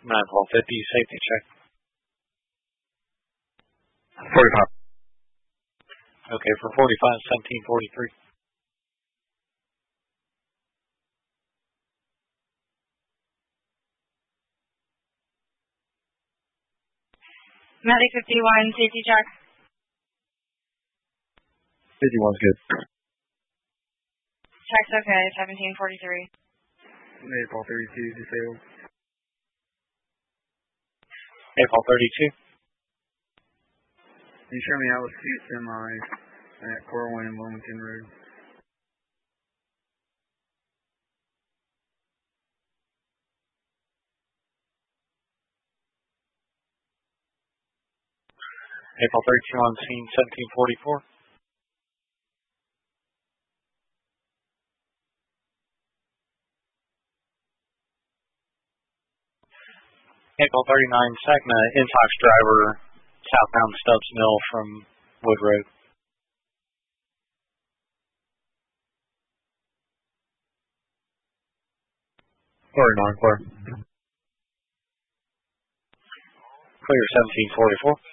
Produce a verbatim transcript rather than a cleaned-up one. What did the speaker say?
nine fifty, safety check. forty-five. Okay, for forty-five, seventeen forty-three. Medic fifty-one, safety check. fifty-one's good. Check's okay, seventeen forty-three. April thirty-two, disabled. April thirty-two. Can you show me how to shoot semi at Corwin and Wilmington Road? April thirty-two on scene, seventeen forty-four. April thirty-nine, Sagna, Intox driver, southbound Stubbs Mill from Wood Road. forty-nine, clear. Clear, seventeen forty-four.